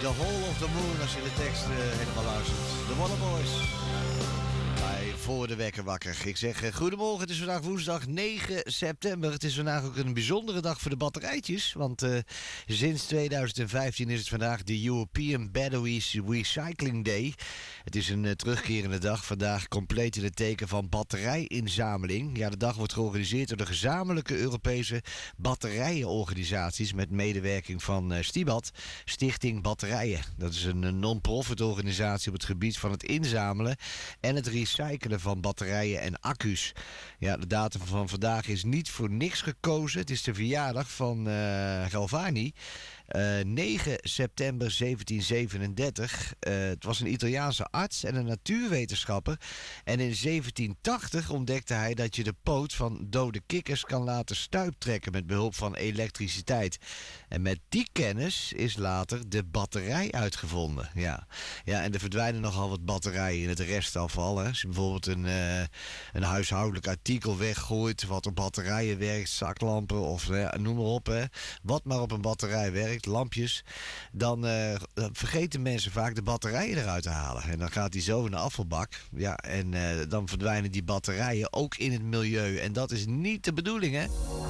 The Hole of the Moon, als je de tekst helemaal luistert. The Waterboys. Bij Voor de Wekker Wakker. Ik zeg goedemorgen, het is vandaag woensdag 9 september. Het is vandaag ook een bijzondere dag voor de batterijtjes. Want sinds 2015 is het vandaag de European Batteries Recycling Day. Het is een terugkerende dag. Vandaag compleet in het teken van batterijinzameling. Ja, de dag wordt georganiseerd door de gezamenlijke Europese batterijenorganisaties met medewerking van Stibat, Stichting Batterijen. Dat is een non-profit organisatie op het gebied van het inzamelen en het recyclen van batterijen en accu's. Ja, de datum van vandaag is niet voor niks gekozen. Het is de verjaardag van Galvani. 9 september 1737. Het was een Italiaanse arts en een natuurwetenschapper. En in 1780 ontdekte hij dat je de poot van dode kikkers kan laten stuiptrekken met behulp van elektriciteit. En met die kennis is later de batterij uitgevonden. Ja, en er verdwijnen nogal wat batterijen in het restafval. Hè. Als je bijvoorbeeld een huishoudelijk artikel weggooit wat op batterijen werkt, zaklampen of noem maar op. Hè. Wat maar op een batterij werkt, lampjes, dan vergeten mensen vaak de batterijen eruit te halen. En dan gaat die zo in de afvalbak. Ja, en dan verdwijnen die batterijen ook in het milieu. En dat is niet de bedoeling, hè?